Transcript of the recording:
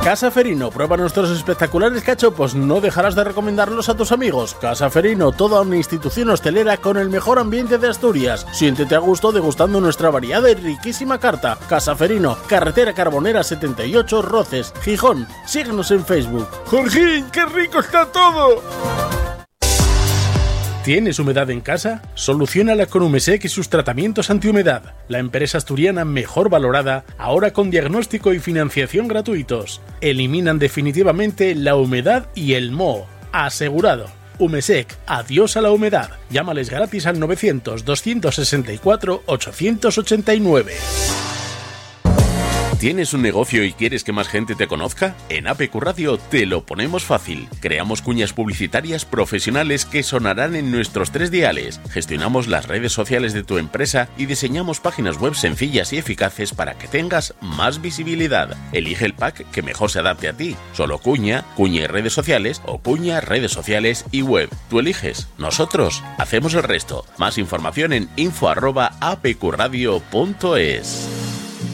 Casa Ferino, prueba nuestros espectaculares cachopos, no dejarás de recomendarlos a tus amigos. Casa Ferino, toda una institución hostelera con el mejor ambiente de Asturias. Siéntete a gusto degustando nuestra variada y riquísima carta. Casa Ferino, carretera Carbonera 78, Roces, Gijón. Síguenos en Facebook. ¡Jorgín, qué rico está todo! ¿Tienes humedad en casa? Soluciónala con Umesec y sus tratamientos antihumedad. La empresa asturiana mejor valorada, ahora con diagnóstico y financiación gratuitos. Eliminan definitivamente la humedad y el moho. Asegurado. Umesec, adiós a la humedad. Llámales gratis al 900-264-889. ¿Tienes un negocio y quieres que más gente te conozca? En APQ Radio te lo ponemos fácil. Creamos cuñas publicitarias profesionales que sonarán en nuestros 3 diales. Gestionamos las redes sociales de tu empresa y diseñamos páginas web sencillas y eficaces para que tengas más visibilidad. Elige el pack que mejor se adapte a ti. Solo cuña, cuña y redes sociales o cuña, redes sociales y web. Tú eliges. Nosotros hacemos el resto. Más información en info@apqradio.es.